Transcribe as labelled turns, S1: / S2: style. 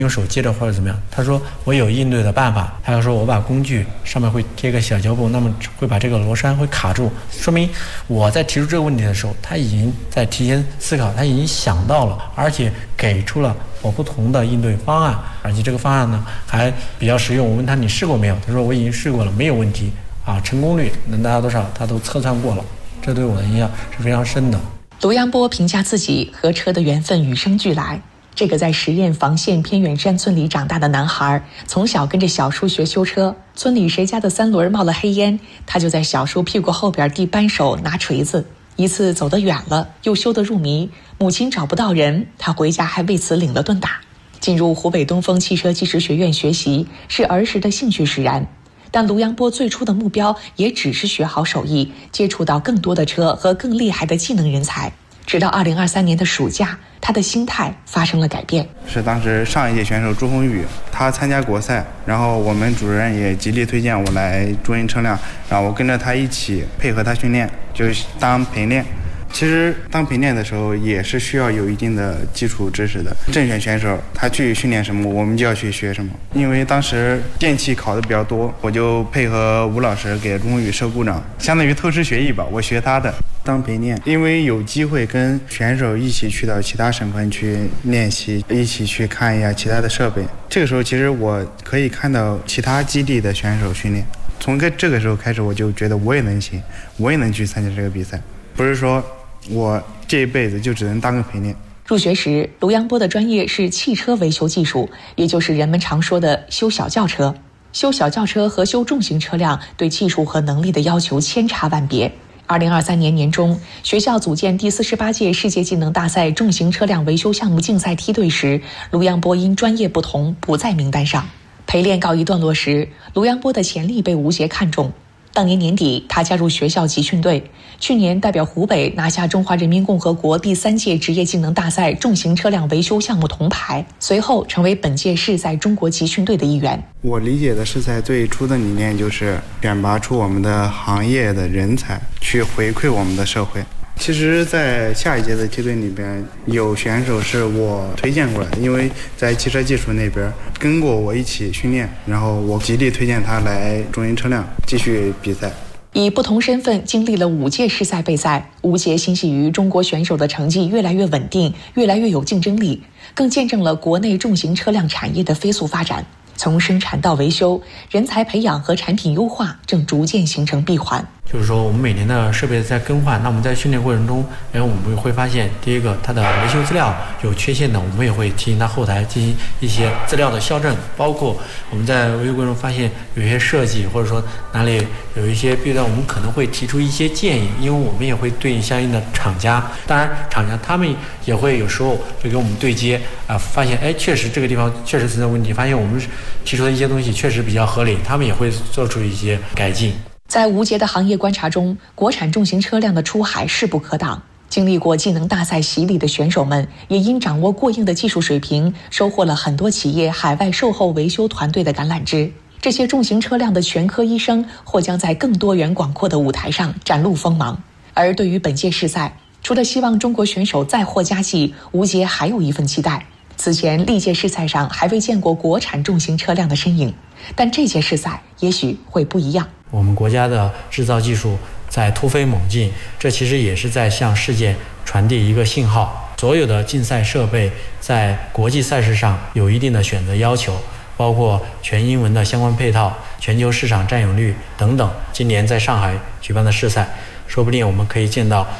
S1: 用手接着或者怎么样，他说我有应对的办法，他说我把工具上面会贴个小胶布，那么会把这个螺栓会卡住，说明我在提出这个问题的时候，他已经在提前思考，他已经想到了，而且给出了我不同的应对方案，而且这个方案呢还比较实用。我问他你试过没有，他说我已经试过了，没有问题啊，成功率能达到多少他都测算过了，这对我的影响是非常深的。
S2: 卢阳波评价自己和车的缘分与生俱来。这个在十堰房县偏远山村里长大的男孩，从小跟着小叔学修车，村里谁家的三轮冒了黑烟，他就在小叔屁股后边递扳手拿锤子。一次走得远了，又修得入迷，母亲找不到人，他回家还为此领了顿打。进入湖北东风汽车技师学院学习，是儿时的兴趣使然。但卢阳波最初的目标也只是学好手艺，接触到更多的车和更厉害的技能人才。直到2023年的暑假，他的心态发生了改变。
S3: 是当时上一届选手朱宏宇，他参加国赛，然后我们主任也极力推荐我来中银车辆，然后我跟着他一起配合他训练，就是当陪练。其实当陪练的时候也是需要有一定的基础知识的。正选选手他去训练什么，我们就要去学什么。因为当时电气考的比较多，我就配合吴老师给朱宏宇设故障，相当于偷师学艺吧，我学他的。当陪练，因为有机会跟选手一起去到其他省份去练习，一起去看一下其他的设备。这个时候其实我可以看到其他基地的选手训练，从这个时候开始我就觉得我也能行，我也能去参加这个比赛，不是说我这一辈子就只能当个陪练。
S2: 入学时，卢阳波的专业是汽车维修技术，也就是人们常说的修小轿车。修小轿车和修重型车辆对技术和能力的要求千差万别。2023年年中，学校组建第48届世界技能大赛重型车辆维修项目竞赛梯队时，卢阳波因专业不同不在名单上。陪练告一段落时，卢阳波的潜力被吴杰看中。当年年底，他加入学校集训队，去年代表湖北拿下中华人民共和国第3届职业技能大赛重型车辆维修项目铜牌，随后成为本届市赛中国集训队的一员。
S3: 我理解的市赛最初的理念就是选拔出我们的行业的人才，去回馈我们的社会。其实在下一届的梯队里边，有选手是我推荐过来的，因为在汽车技术那边跟过我一起训练，然后我极力推荐他来中银车辆继续比赛。
S2: 以不同身份经历了5届世赛备赛，吴杰欣喜于中国选手的成绩越来越稳定，越来越有竞争力，更见证了国内重型车辆产业的飞速发展。从生产到维修，人才培养和产品优化正逐渐形成闭环。
S1: 就是说我们每年的设备在更换，那我们在训练过程中，我们会发现，第一个它的维修资料有缺陷的，我们也会提醒它后台进行一些资料的校正，包括我们在维修过程中发现有些设计或者说哪里有一些弊端，我们可能会提出一些建议，因为我们也会对应相应的厂家，当然厂家他们也会有时候会跟我们对接发现确实这个地方确实存在问题，发现我们提出的一些东西确实比较合理，他们也会做出一些改进。
S2: 在吴杰的行业观察中，国产重型车辆的出海势不可挡。经历过技能大赛洗礼的选手们，也因掌握过硬的技术水平，收获了很多企业海外售后维修团队的橄榄枝。这些重型车辆的全科医生或将在更多元广阔的舞台上展露锋芒。而对于本届世赛，除了希望中国选手再获佳绩，吴杰还有一份期待。此前历届世赛上还未见过国产重型车辆的身影，但这届世赛也许会不一样。
S1: 我们国家的制造技术在突飞猛进，这其实也是在向世界传递一个信号。所有的竞赛设备在国际赛事上有一定的选择要求，包括全英文的相关配套、全球市场占有率等等。今年在上海举办的世赛，说不定我们可以见到